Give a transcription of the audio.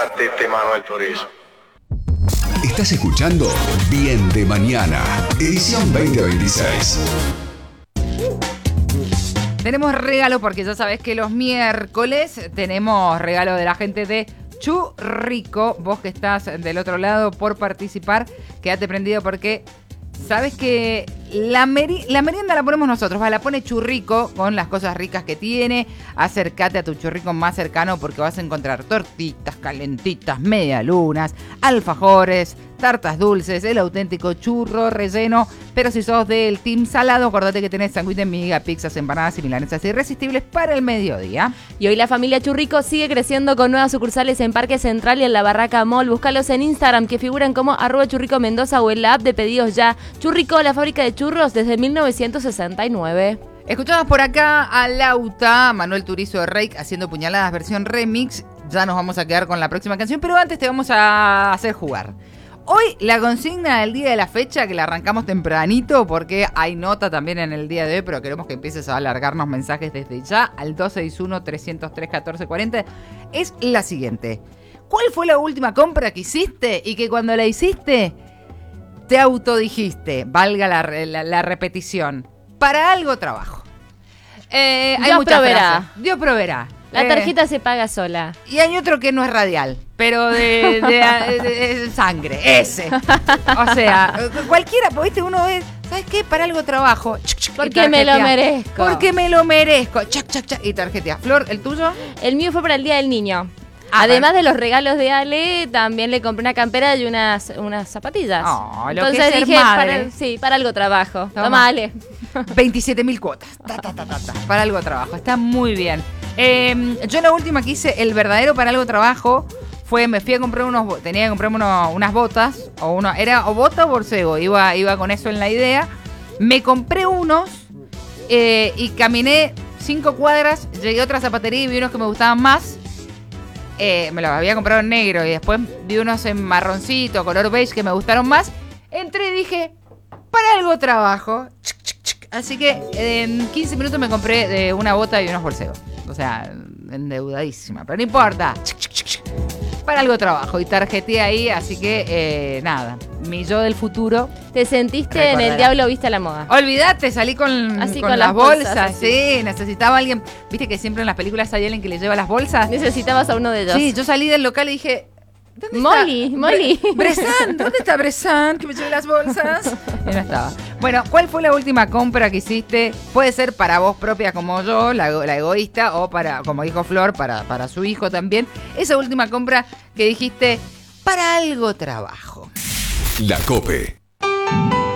Partite Manuel Turizo. Estás escuchando Bien de Mañana, edición 2026. Tenemos regalo porque ya sabés que los miércoles tenemos regalo de la gente de Churrico. Vos que estás del otro lado por participar, quédate prendido porque sabes que la merienda la ponemos nosotros, la pone Churrico con las cosas ricas que tiene. Acércate a tu Churrico más cercano porque vas a encontrar tortitas calentitas, medialunas, alfajores, tartas dulces, el auténtico churro relleno. Pero si sos del team salado, acordate que tenés sándwich de miga, pizzas, empanadas y milanesas irresistibles para el mediodía. Y hoy la familia Churrico sigue creciendo con nuevas sucursales en Parque Central y en la Barraca Mall. Búscalos en Instagram, que figuran como @churricomendoza o en la app de pedidos ya. Churrico, la fábrica de churros desde 1969. Escuchamos por acá a Lauta, Manuel Turizo de Reik haciendo Puñaladas versión remix. Ya nos vamos a quedar con la próxima canción, pero antes te vamos a hacer jugar. Hoy la consigna del día de la fecha, que la arrancamos tempranito porque hay nota también en el día de hoy, pero queremos que empieces a alargarnos mensajes desde ya al 261-303-1440, es la siguiente. ¿Cuál fue la última compra que hiciste y que cuando la hiciste te autodijiste, valga la repetición, para algo trabajo? Hay Dios muchas proveerá. frases. Dios proveerá. La tarjeta se paga sola. Y hay otro que no es radial, pero de sangre, ese. O sea, cualquiera, ¿viste? Uno ve, ¿sabes qué? Para algo trabajo. Porque me lo merezco. Porque me lo merezco. Chac, chac, chac. Y tarjetea. Flor, ¿el tuyo? El mío fue para el Día del Niño. Ah, Además de los regalos de Ale, también le compré una campera y unas zapatillas. Oh, lo Entonces que es ser dije, madre. para algo trabajo. Toma. Toma, Ale. 27.000 cuotas. Para algo trabajo. Está muy bien. Yo la última que hice, el verdadero para algo trabajo, fue, me fui a comprar tenía que comprarme unas botas, era o bota o borcego, iba con eso en la idea. Me compré unos y caminé 5 cuadras, llegué a otra zapatería y vi unos que me gustaban más. Me los había comprado en negro y después vi unos en marroncito, color beige, que me gustaron más. Entré y dije, para algo trabajo. Así que en 15 minutos me compré una bota y unos borcegos. O sea, endeudadísima, pero no importa. Para algo trabajo y tarjeté ahí, así que nada, mi yo del futuro. Te sentiste recordará. en El Diablo Viste a la Moda. Olvídate, salí con Así, las con las bolsas, bolsas, sí, necesitaba alguien. Viste que siempre en las películas hay alguien que le lleva las bolsas. Necesitabas a uno de ellos. Sí, yo salí del local y dije, ¿dónde Molly, está? Molly. Bresan, ¿dónde está Bresan? Que me lleve las bolsas. Y no estaba. Bueno, ¿cuál fue la última compra que hiciste? Puede ser para vos propia como yo, la egoísta, o para, como dijo Flor, para su hijo también. Esa última compra que dijiste, para algo trabajo. La COPE.